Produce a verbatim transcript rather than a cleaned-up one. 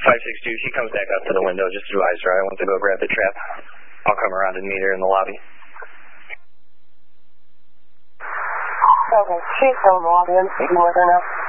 five six two, she comes back up to the window. Just advise her I want to go grab the trap. I'll come around and meet her in the lobby. Okay, she's home lobby. I'm speaking with her now.